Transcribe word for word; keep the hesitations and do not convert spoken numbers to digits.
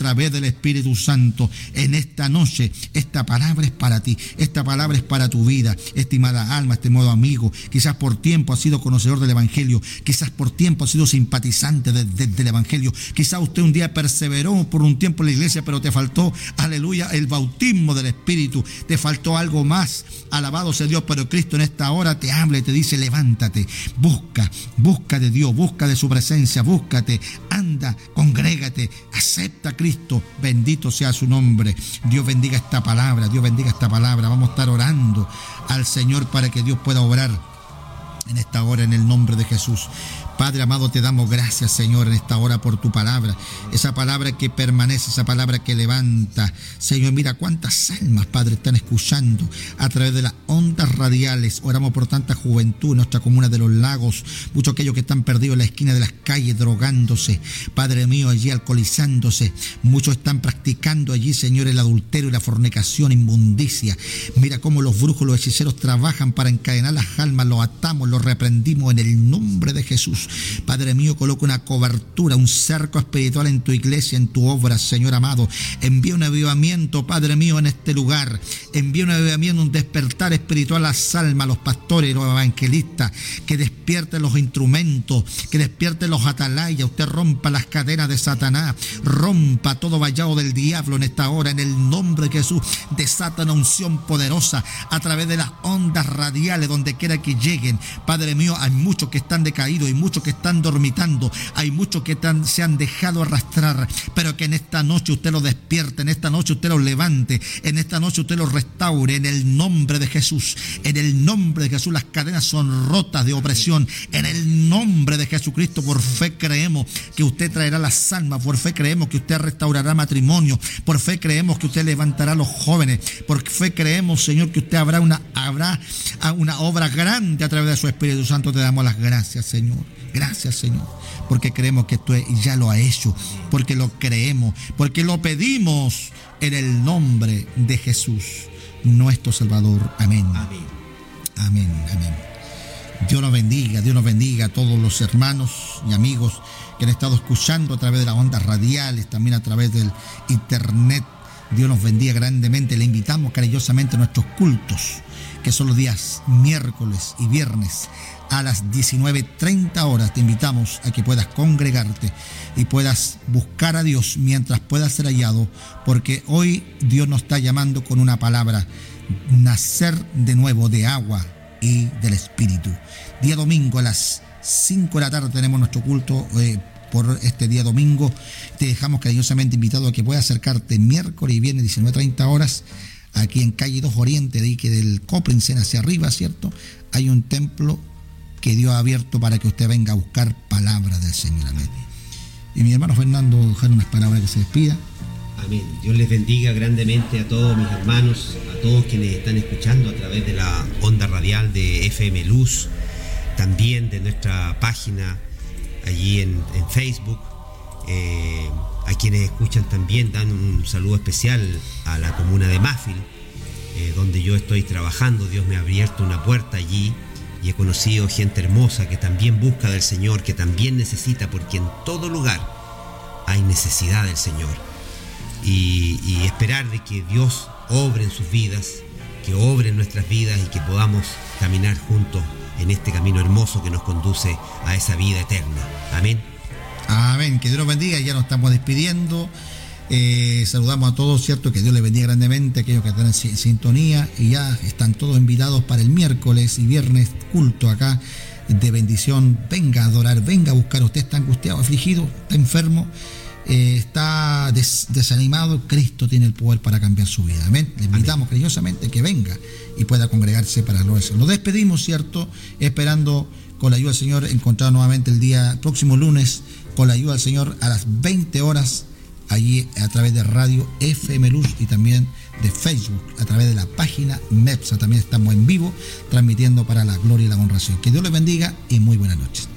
través del Espíritu Santo. En esta noche, esta palabra es para ti, esta palabra es para tu vida, estimada alma, estimado amigo. Quizás por tiempo has sido conocedor del Evangelio, quizás por tiempo has sido simpatizante de, de, del Evangelio, quizás usted un día perseveró por un tiempo en la iglesia, pero te faltó, aleluya, el bautismo del Espíritu, te faltó algo más. Alabado sea Dios, pero Cristo en esta hora te habla y te dice: levántate, busca, busca de Dios, busca de su presencia, búscate, anda, congrégate, acepta a Cristo, bendito sea su nombre. Dios bendiga esta palabra, Dios bendiga esta palabra. Vamos a estar orando al Señor para que Dios pueda obrar en esta hora en el nombre de Jesús. Padre amado, te damos gracias, Señor, en esta hora por tu palabra, esa palabra que permanece, esa palabra que levanta. Señor, mira cuántas almas, Padre, están escuchando a través de las ondas radiales. Oramos por tanta juventud en nuestra comuna de Los Lagos, muchos aquellos que están perdidos en la esquina de las calles, drogándose, Padre mío, allí alcoholizándose. Muchos están practicando allí, Señor, el adulterio y la fornicación, inmundicia. Mira cómo los brujos, los hechiceros trabajan para encadenar las almas. Los atamos, los reprendimos en el nombre de Jesús. Padre mío, coloca una cobertura, un cerco espiritual en tu iglesia, en tu obra, Señor amado. Envía un avivamiento, Padre mío, en este lugar. Envía un avivamiento, un despertar espiritual a las almas, a los pastores, los evangelistas, que despierten los instrumentos, que despierten los atalayas. Usted rompa las cadenas de Satanás, rompa todo vallado del diablo en esta hora, en el nombre de Jesús. Desata una unción poderosa a través de las ondas radiales, donde quiera que lleguen. Padre mío, hay muchos que están decaídos, hay muchos que están dormitando, hay muchos que tan, se han dejado arrastrar, pero que en esta noche usted los despierte, en esta noche usted los levante, en esta noche usted los restaure, en el nombre de Jesús. En el nombre de Jesús las cadenas son rotas de opresión, en el nombre de Jesucristo. Por fe creemos que usted traerá las almas, por fe creemos que usted restaurará matrimonio, por fe creemos que usted levantará a los jóvenes, por fe creemos, Señor, que usted habrá una, habrá una obra grande a través de su Espíritu Santo. Te damos las gracias, Señor. Gracias, Señor, porque creemos que tú ya lo has hecho, porque lo creemos, porque lo pedimos en el nombre de Jesús, nuestro Salvador. Amén. Amén. Amén. Amén. Dios nos bendiga, Dios nos bendiga a todos los hermanos y amigos que han estado escuchando a través de las ondas radiales, también a través del internet. Dios nos bendiga grandemente. Le invitamos cariñosamente a nuestros cultos, que son los días miércoles y viernes a las diecinueve treinta horas. Te invitamos a que puedas congregarte y puedas buscar a Dios mientras puedas ser hallado, porque hoy Dios nos está llamando con una palabra: nacer de nuevo de agua y del Espíritu. Día domingo a las cinco de la tarde tenemos nuestro culto eh, por este día domingo. Te dejamos cariñosamente invitado a que puedas acercarte miércoles y viernes diecinueve treinta horas aquí en calle dos Oriente, de ahí que del Coprinsen hacia arriba, ¿cierto? Hay un templo que Dios ha abierto para que usted venga a buscar palabra del Señor. Amén. Y mi hermano Fernando, dejar unas palabras que se despida. Amén. Dios les bendiga grandemente a todos mis hermanos, a todos quienes están escuchando a través de la onda radial de F M Luz, también de nuestra página allí en, en Facebook. Eh, a quienes escuchan también dan un saludo especial a la comuna de Mafil, eh, donde yo estoy trabajando. Dios me ha abierto una puerta allí y he conocido gente hermosa que también busca del Señor, que también necesita, porque en todo lugar hay necesidad del Señor. Y, y esperar de que Dios obre en sus vidas, que obre en nuestras vidas y que podamos caminar juntos en este camino hermoso que nos conduce a esa vida eterna. Amén. Amén. Que Dios los bendiga. Ya nos estamos despidiendo. Eh, saludamos a todos, ¿cierto? Que Dios les bendiga grandemente, aquellos que están en sintonía, y ya están todos invitados para el miércoles y viernes culto acá de bendición. Venga a adorar, venga a buscar. Usted está angustiado, afligido, está enfermo, eh, está des, desanimado. Cristo tiene el poder para cambiar su vida. Amén. Le invitamos cariñosamente que venga y pueda congregarse para lo eso. Nos despedimos, ¿cierto? Esperando con la ayuda del Señor encontrar nuevamente el día próximo lunes, con la ayuda del Señor, a las veinte horas, allí a través de Radio F M Luz y también de Facebook, a través de la página MEPSA. También estamos en vivo transmitiendo para la gloria y la honración. Que Dios les bendiga y muy buenas noches.